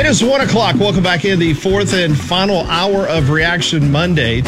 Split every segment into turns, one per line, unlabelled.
It is 1 o'clock. Welcome back in the fourth and final hour of Reaction Monday.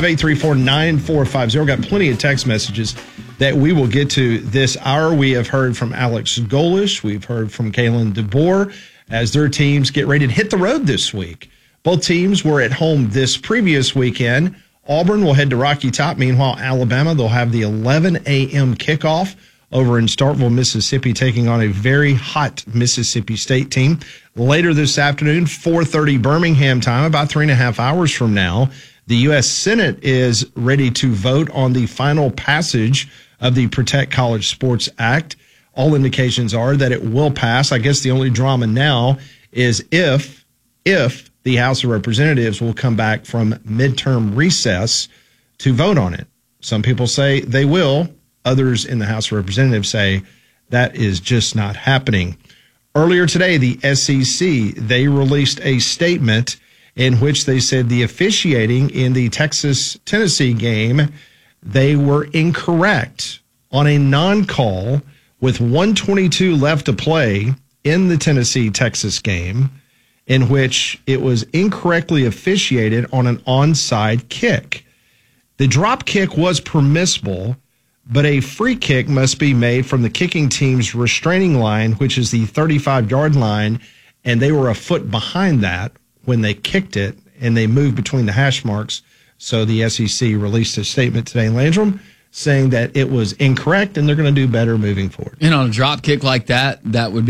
205-834-9450. Got plenty of text messages that we will get to this hour. We have heard from Alex Golish. We've heard from Kalen DeBoer as their teams get ready to hit the road this week. Both teams were at home this previous weekend. Auburn will head to Rocky Top. Meanwhile, Alabama, they'll have the 11 a.m. kickoff over in Starkville, Mississippi, taking on a very hot Mississippi State team. Later this afternoon, 4:30 Birmingham time, about 3.5 hours from now, the U.S. Senate is ready to vote on the final passage of the Protect College Sports Act. All indications are that it will pass. I guess the only drama now is if the House of Representatives will come back from midterm recess to vote on it. Some people say they will. Others in the House of Representatives say that is just not happening. Earlier today, the SEC, they released a statement in which they said the officiating in the Texas-Tennessee game, they were incorrect on a non-call with 1:22 left to play in the Tennessee-Texas game, in which it was incorrectly officiated on an onside kick. The drop kick was permissible, but a free kick must be made from the kicking team's restraining line, which is the 35-yard line, and they were a foot behind that when they kicked it, and they moved between the hash marks. So the SEC released a statement today, Landrum, saying that it was incorrect, and they're going to do better moving forward.
And on a drop kick like that,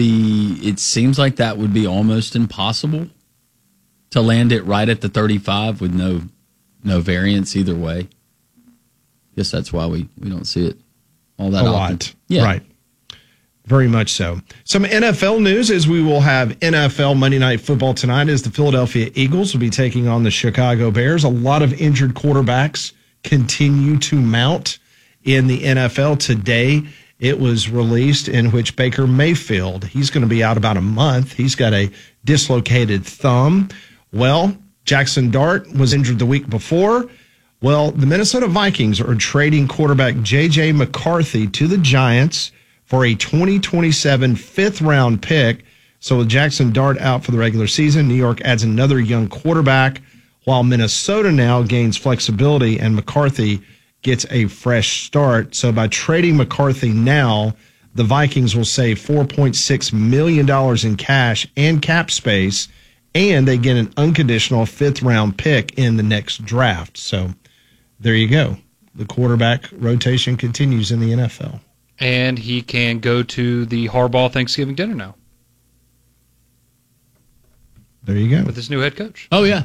it seems like that would be almost impossible to land it right at the 35 with no variance either way. Guess that's why we don't see it all that often.
Lot. Yeah. Right. Very much so. Some NFL news is we will have NFL Monday Night Football tonight as the Philadelphia Eagles will be taking on the Chicago Bears. A lot of injured quarterbacks continue to mount in the NFL. Today, it was released in which Baker Mayfield, he's going to be out about a month. He's got a dislocated thumb. Well, Jackson Dart was injured the week before. Well, the Minnesota Vikings are trading quarterback J.J. McCarthy to the Giants for a 2027 fifth-round pick. So with Jackson Dart out for the regular season, New York adds another young quarterback, while Minnesota now gains flexibility and McCarthy gets a fresh start. So by trading McCarthy now, the Vikings will save $4.6 million in cash and cap space, and they get an unconditional fifth-round pick in the next draft. So there you go. The quarterback rotation continues in the NFL.
And he can go to the Harbaugh Thanksgiving dinner now.
There you go.
With his new head coach.
Oh, yeah.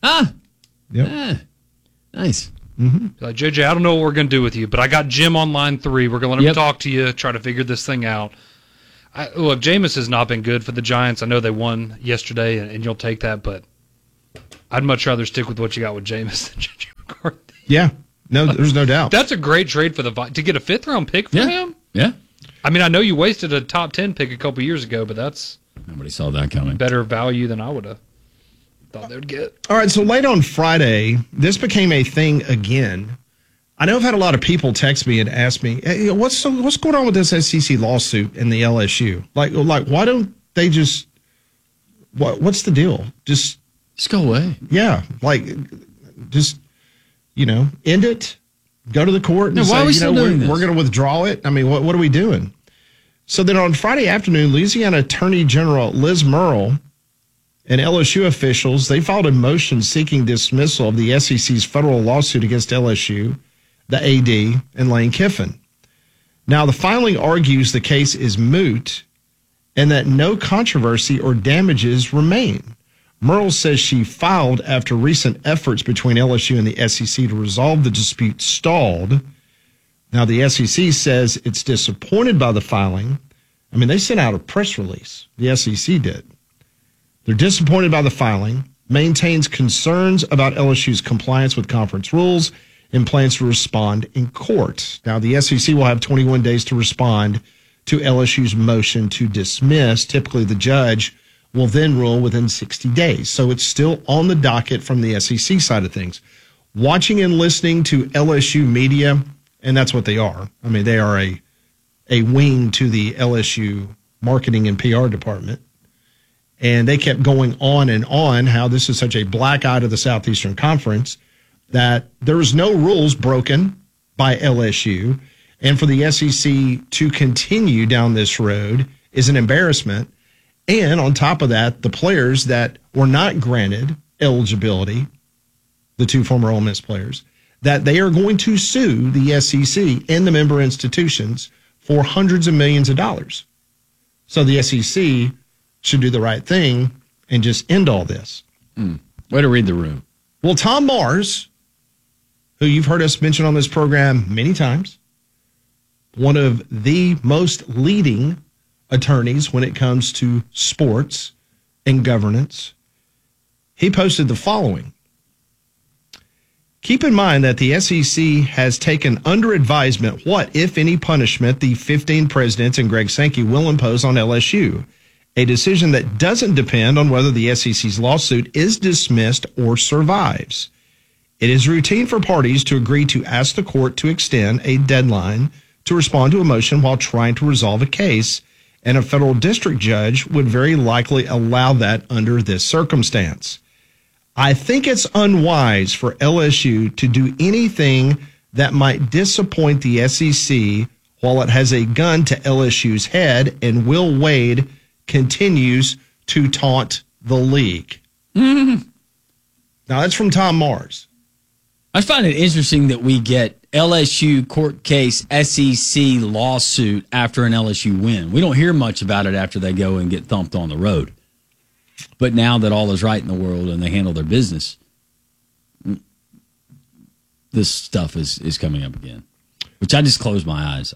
Yep.
Nice.
Mm-hmm.
Like, JJ, I don't know what we're going to do with you, but I got Jim on line 3. We're going to let him talk to you, try to figure this thing out. Look, Jameis has not been good for the Giants. I know they won yesterday, and you'll take that, but I'd much rather stick with what you got with Jameis than JJ McCarthy.
Yeah. No, there's no doubt.
That's a great trade for to get a fifth-round pick for him?
Yeah.
I mean, I know you wasted a top 10 pick a couple years ago, but that's
nobody saw that coming.
Better value than I would have thought they would get.
All right, so late on Friday, this became a thing again. I know I've had a lot of people text me and ask me, hey, what's going on with this SEC lawsuit in the LSU? Like why don't they just what's the deal? Just
go away.
Yeah, just end it. Go to the court and
why are we still doing this?
We're going to withdraw it. I mean, what are we doing? So then on Friday afternoon, Louisiana Attorney General Liz Murrill and LSU officials, they filed a motion seeking dismissal of the SEC's federal lawsuit against LSU, the AD, and Lane Kiffin. Now, the filing argues the case is moot and that no controversy or damages remain. Murrill says she filed after recent efforts between LSU and the SEC to resolve the dispute stalled. Now, the SEC says it's disappointed by the filing. I mean, they sent out a press release. The SEC did. They're disappointed by the filing, maintains concerns about LSU's compliance with conference rules, and plans to respond in court. Now, the SEC will have 21 days to respond to LSU's motion to dismiss. Typically, the judge will then rule within 60 days. So it's still on the docket from the SEC side of things. Watching and listening to LSU media, and that's what they are. I mean, they are a wing to the LSU marketing and PR department. And they kept going on and on how this is such a black eye to the Southeastern Conference, that there was no rules broken by LSU. And for the SEC to continue down this road is an embarrassment. And on top of that, the players that were not granted eligibility, the two former Ole Miss players, that they are going to sue the SEC and the member institutions for hundreds of millions of dollars. So the SEC should do the right thing and just end all this.
Way to read the room.
Well, Tom Mars, who you've heard us mention on this program many times, one of the most leading attorneys when it comes to sports and governance, he posted the following. Keep in mind that the SEC has taken under advisement what, if any, punishment the 15 presidents and Greg Sankey will impose on LSU, a decision that doesn't depend on whether the SEC's lawsuit is dismissed or survives. It is routine for parties to agree to ask the court to extend a deadline to respond to a motion while trying to resolve a case, and a federal district judge would very likely allow that under this circumstance. I think it's unwise for LSU to do anything that might disappoint the SEC while it has a gun to LSU's head, and Will Wade continues to taunt the league. Now, that's from Tom Mars.
I find it interesting that we get LSU court case, SEC lawsuit after an LSU win. We don't hear much about it after they go and get thumped on the road. But now that all is right in the world and they handle their business, this stuff is coming up again, which I just closed my eyes.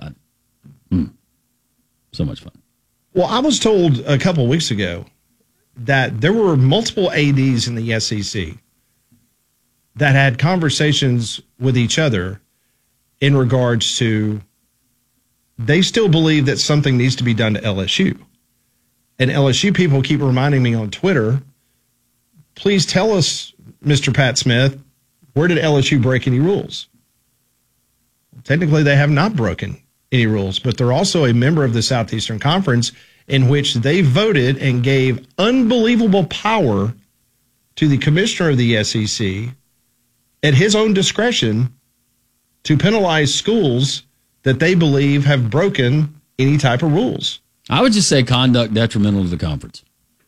So much fun.
Well, I was told a couple of weeks ago that there were multiple ADs in the SEC that had conversations with each other in regards to they still believe that something needs to be done to LSU. And LSU people keep reminding me on Twitter, please tell us, Mr. Pat Smith, where did LSU break any rules? Technically, they have not broken any rules, but they're also a member of the Southeastern Conference, in which they voted and gave unbelievable power to the commissioner of the SEC at his own discretion to penalize schools that they believe have broken any type of rules.
I would just say conduct detrimental to the conference.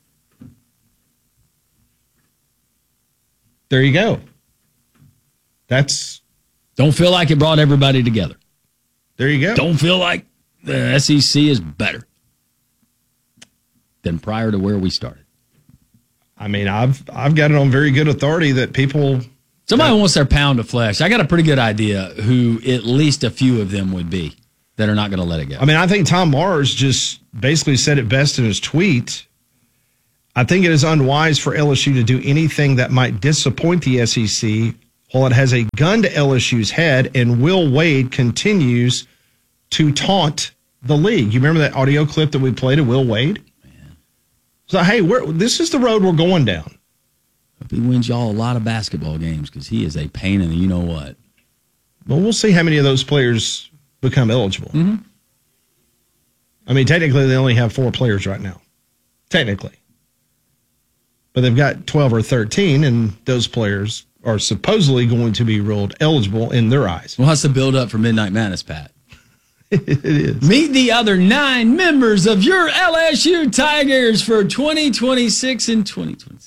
There you go.
Don't feel like it brought everybody together.
There you go.
Don't feel like the SEC is better than prior to where we started.
I mean, I've got it on very good authority that people...
Somebody wants their pound of flesh. I got a pretty good idea who at least a few of them would be that are not going to let it go.
I mean, I think Tom Mars just basically said it best in his tweet. I think it is unwise for LSU to do anything that might disappoint the SEC while it has a gun to LSU's head, and Will Wade continues to taunt the league. You remember that audio clip that we played of Will Wade?
Man.
So, hey, this is the road we're going down.
Hope he wins y'all a lot of basketball games because he is a pain in the you-know-what.
Well, we'll see how many of those players become eligible.
Mm-hmm.
I mean, technically, they only have 4 players right now. Technically. But they've got 12 or 13, and those players are supposedly going to be ruled eligible in their eyes.
Well, that's the build-up for Midnight Madness, Pat.
It is.
Meet the other 9 members of your LSU Tigers for 2026 and 2027.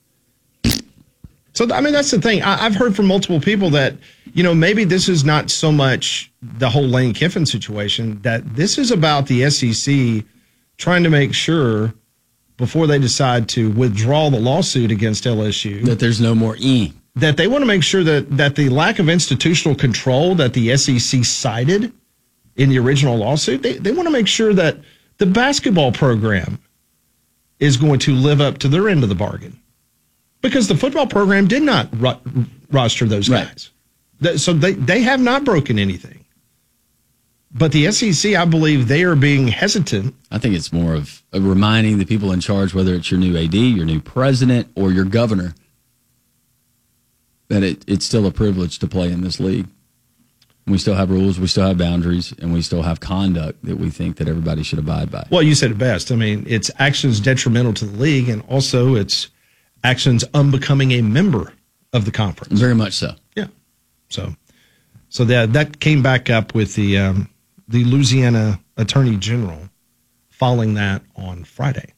So, I mean, that's the thing. I've heard from multiple people that, maybe this is not so much the whole Lane Kiffin situation, that this is about the SEC trying to make sure before they decide to withdraw the lawsuit against LSU
that there's no more
that they want to make sure that the lack of institutional control that the SEC cited in the original lawsuit, they want to make sure that the basketball program is going to live up to their end of the bargain. Because the football program did not roster those guys. Right. So they have not broken anything. But the SEC, I believe they are being hesitant.
I think it's more of reminding the people in charge, whether it's your new AD, your new president, or your governor, that it's still a privilege to play in this league. We still have rules, we still have boundaries, and we still have conduct that we think that everybody should abide by.
Well, you said it best. I mean, it's actions detrimental to the league, and also it's actions unbecoming a member of the conference.
Very much so.
Yeah. So that came back up with the Louisiana Attorney General following that on Friday.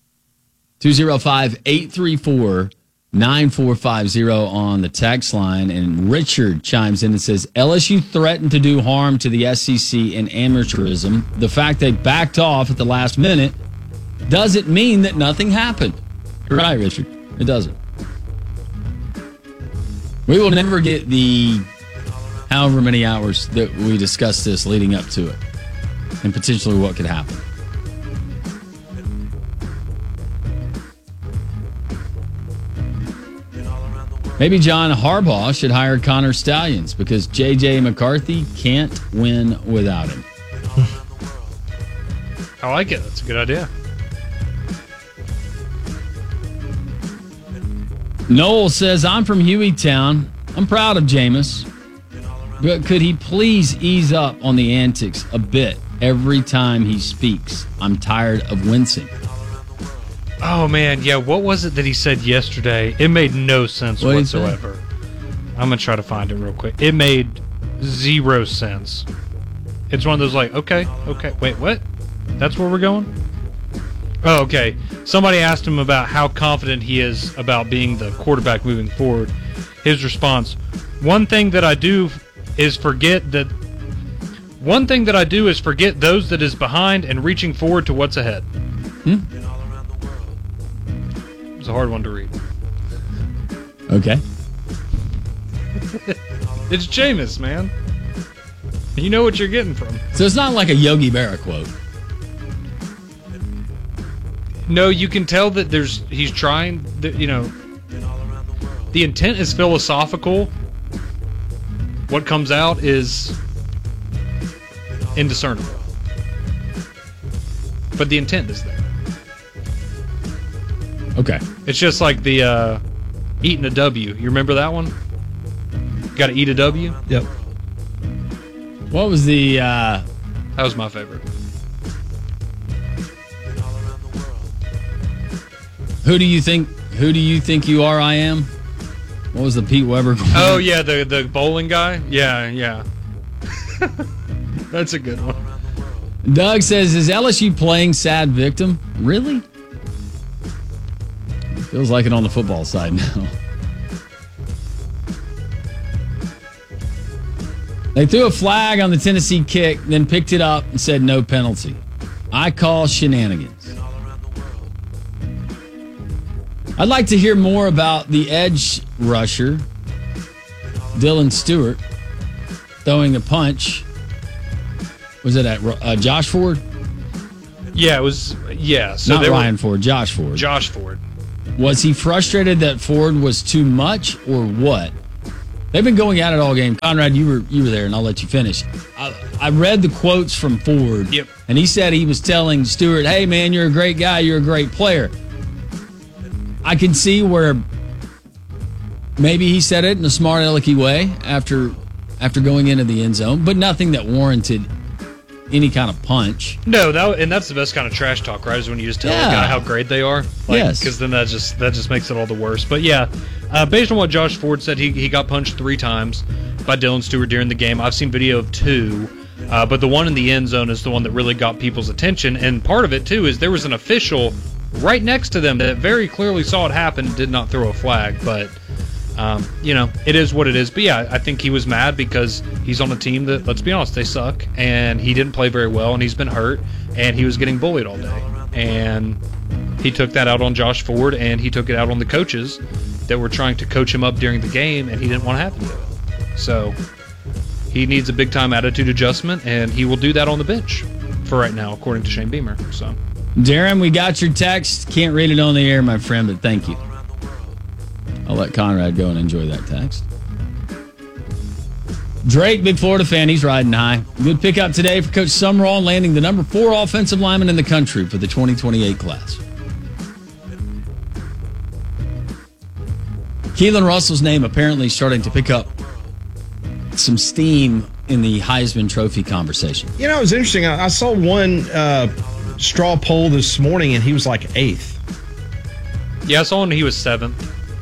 205-834-9450 on the text line. And Richard chimes in and says, LSU threatened to do harm to the SEC in amateurism. The fact they backed off at the last minute doesn't mean that nothing happened. You're right, Richard. It doesn't. We will never get the however many hours that we discussed this leading up to it and potentially what could happen. Maybe John Harbaugh should hire Connor Stallions because J.J. McCarthy can't win without him.
I like it. That's a good idea.
Noel says, I'm from Hueytown. I'm proud of Jameis. But could he please ease up on the antics a bit every time he speaks? I'm tired of wincing.
Oh, man. Yeah, what was it that he said yesterday? It made no sense whatsoever. I'm going to try to find it real quick. It made 0 sense. It's one of those like, okay, wait, what? That's where we're going? Oh, okay. Somebody asked him about how confident he is about being the quarterback moving forward. His response, one thing that I do is forget those that is behind and reaching forward to what's ahead. It's a hard one to read.
Okay.
It's Jameis, man. You know what you're getting from.
So it's not like a Yogi Berra quote.
No, you can tell that he's trying, the intent is philosophical. What comes out is indiscernible. But the intent is there.
Okay.
It's just like the eating a W. You remember that one? Got to eat a W?
Yep.
What was the...
That was my favorite.
Who do you think you are, I am? What was the Pete Weber quote?
Oh, yeah, the bowling guy? Yeah. That's a good one.
Doug says, is LSU playing sad victim? Really? Feels like it on the football side now. They threw a flag on the Tennessee kick, then picked it up and said no penalty. I call shenanigans. I'd like to hear more about the edge rusher, Dylan Stewart, throwing a punch. Was it at Josh Ford?
Yeah, it was. Yeah. So
not Ryan Ford, Josh Ford.
Josh Ford.
Was he frustrated that Ford was too much or what? They've been going at it all game. Conrad, you were there, and I'll let you finish. I read the quotes from Ford,
yep.
And he said he was telling Stewart, hey, man, you're a great guy. You're a great player. I can see where maybe he said it in a smart, alecky way after going into the end zone, but nothing that warranted any kind of punch.
No, that's the best kind of trash talk, right? Is when you just tell a guy how great they are.
Yes.
Because then that just makes it all the worse. But yeah, based on what Josh Ford said, he got punched 3 times by Dylan Stewart during the game. I've seen video of 2, but the one in the end zone is the one that really got people's attention. And part of it, too, is there was an official right next to them that very clearly saw it happen and did not throw a flag. But, it is what it is. But yeah, I think he was mad because he's on a team that, let's be honest, they suck. And he didn't play very well, and he's been hurt, and he was getting bullied all day. And he took that out on Josh Ford, and he took it out on the coaches that were trying to coach him up during the game, and he didn't want to have to do it. So he needs a big-time attitude adjustment, and he will do that on the bench for right now, according to Shane Beamer. So,
Darren, we got your text. Can't read it on the air, my friend, but thank you. I'll let Conrad go and enjoy that text. Drake, big Florida fan, he's riding high. Good pickup today for Coach Summerall, landing the number 4 offensive lineman in the country for the 2028 class. Keelan Russell's name apparently starting to pick up some steam in the Heisman Trophy conversation.
You know, it was interesting. I saw one straw poll this morning, and he was like 8th.
Yeah, I saw one. He was 7th,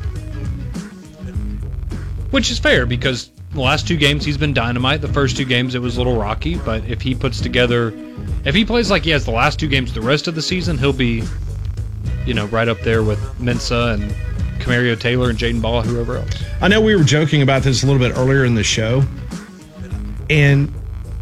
which is fair because the last 2 games he's been dynamite. The first 2 games it was a little rocky, but if he plays like he has the last 2 games the rest of the season, he'll be, right up there with Mensah and Camario Taylor and Jaden Ball, whoever else.
I know we were joking about this a little bit earlier in the show, and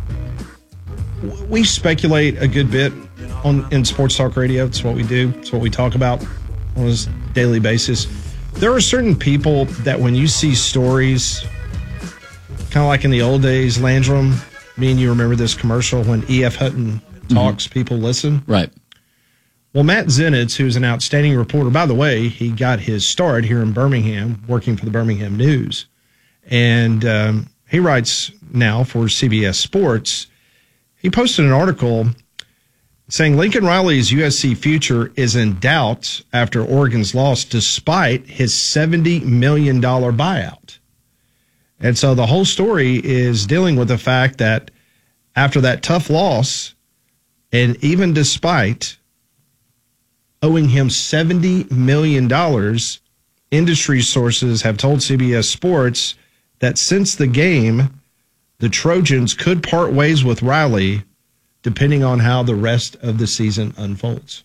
we speculate a good bit in Sports Talk Radio. It's what we do. It's what we talk about on a daily basis. There are certain people that when you see stories, kind of like in the old days, Landrum, me and you remember this commercial when E.F. Hutton talks, people listen.
Right.
Well, Matt Zenitz, who's an outstanding reporter, by the way, he got his start here in Birmingham, working for the Birmingham News. And he writes now for CBS Sports. He posted an article saying Lincoln Riley's USC future is in doubt after Oregon's loss, despite his $70 million buyout. And so the whole story is dealing with the fact that after that tough loss, and even despite owing him $70 million, industry sources have told CBS Sports that since the game, the Trojans could part ways with Riley depending on how the rest of the season unfolds.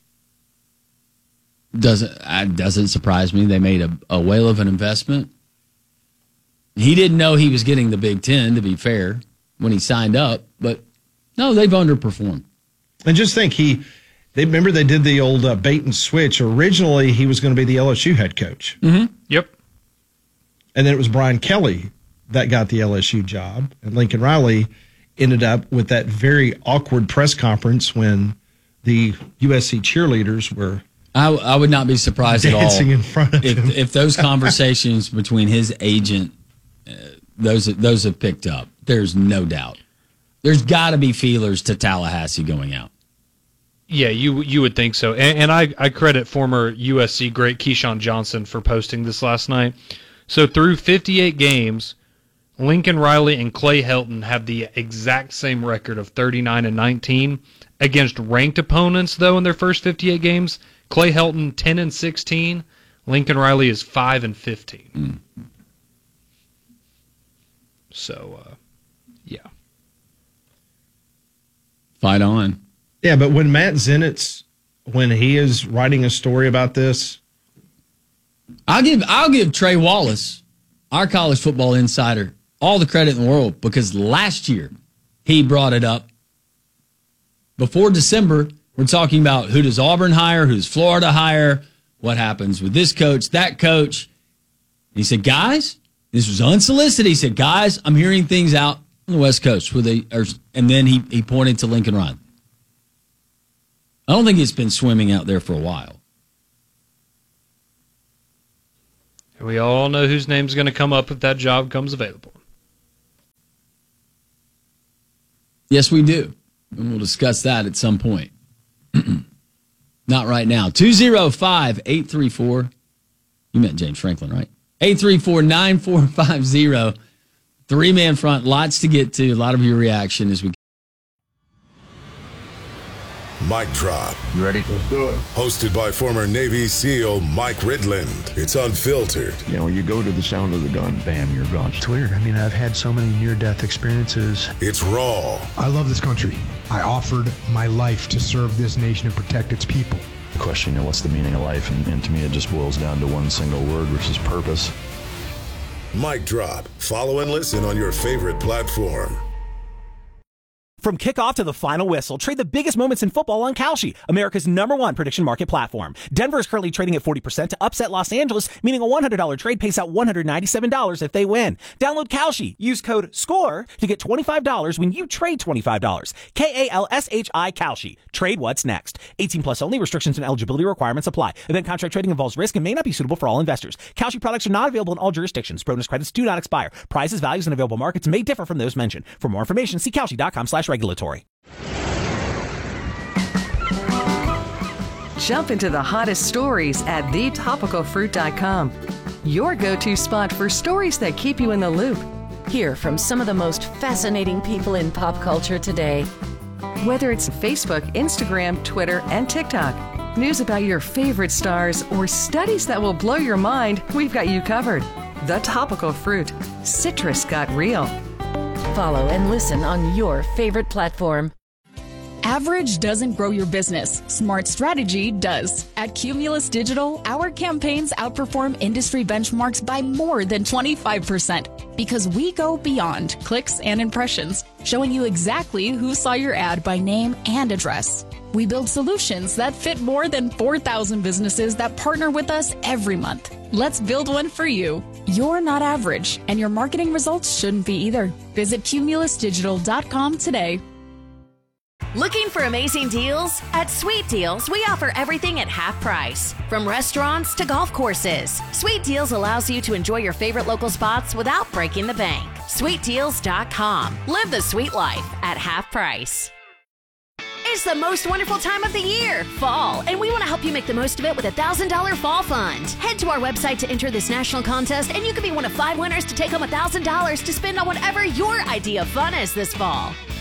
Doesn't surprise me. They made a whale of an investment. He didn't know he was getting the Big Ten, to be fair, when he signed up. But, no, they've underperformed.
And just think, remember they did the old bait and switch. Originally, he was going to be the LSU head coach.
Mm-hmm.
Yep.
And then it was Brian Kelly that got the LSU job. And Lincoln Riley ended up with that very awkward press conference when the USC cheerleaders were
I would not be surprised
dancing
at all
in front of him.
If those conversations between his agent, those have picked up. There's no doubt. There's got to be feelers to Tallahassee going out.
Yeah, you would think so. And I credit former USC great Keyshawn Johnson for posting this last night. So through 58 games, Lincoln Riley and Clay Helton have the exact same record of 39-19 against ranked opponents, though, in their first 58 games. Clay Helton 10-16. Lincoln Riley is 5-15.
Mm.
So, yeah.
Fight on.
Yeah, but when Matt Zenitz, when he is writing a story about this,
I'll give Trey Wallace, our college football insider, all the credit in the world, because last year he brought it up. Before December, we're talking about who does Auburn hire, who does Florida hire, what happens with this coach, that coach. And he said, guys, this was unsolicited. He said, guys, I'm hearing things out on the West Coast where and then he pointed to Lincoln Riley. I don't think it's been swimming out there for a while.
We all know whose name's going to come up if that job comes available.
Yes, we do. And we'll discuss that at some point. Not right now. 205-834. You meant James Franklin, right? 834-9450. 3-man front. Lots to get to. A lot of your reaction as we.
Mic Drop.
You ready? Let's do it.
Hosted by former Navy SEAL Mike Ridland. It's unfiltered.
You know, you go to the sound of the gun, bam, you're gone.
It's weird. I mean, I've had so many near-death experiences.
It's raw.
I love this country. I offered my life to serve this nation and protect its people.
The question, you know, what's the meaning of life? And to me, it just boils down to one single word, which is purpose.
Mic Drop. Follow and listen on your favorite platform.
From kickoff to the final whistle, trade the biggest moments in football on Kalshi, America's #1 prediction market platform. Denver is currently trading at 40% to upset Los Angeles, meaning a $100 trade pays out $197 if they win. Download Kalshi. Use code SCORE to get $25 when you trade $25. KALSHI Kalshi. Trade what's next. 18 plus only. Restrictions and eligibility requirements apply. Event contract trading involves risk and may not be suitable for all investors. Kalshi products are not available in all jurisdictions. Bonus credits do not expire. Prices, values, and available markets may differ from those mentioned. For more information, see Kalshi.com/regulatory.
Jump into the hottest stories at thetopicalfruit.com. Your go-to spot for stories that keep you in the loop. Hear from some of the most fascinating people in pop culture today. Whether it's Facebook, Instagram, Twitter, and TikTok, news about your favorite stars, or studies that will blow your mind, we've got you covered. The Topical Fruit. Citrus got real. Follow and listen on your favorite platform.
Average doesn't grow your business. Smart strategy does. At Cumulus Digital, our campaigns outperform industry benchmarks by more than 25% because we go beyond clicks and impressions, showing you exactly who saw your ad by name and address. We build solutions that fit more than 4,000 businesses that partner with us every month. Let's build one for you. You're not average, and your marketing results shouldn't be either. Visit cumulusdigital.com today.
Looking for amazing deals? At Sweet Deals, we offer everything at half price. From restaurants to golf courses, Sweet Deals allows you to enjoy your favorite local spots without breaking the bank. SweetDeals.com. Live the sweet life at half price. It's the most wonderful time of the year, fall, and we want to help you make the most of it with a $1,000 fall fund. Head to our website to enter this national contest, and you could be one of 5 winners to take home $1,000 to spend on whatever your idea of fun is this fall.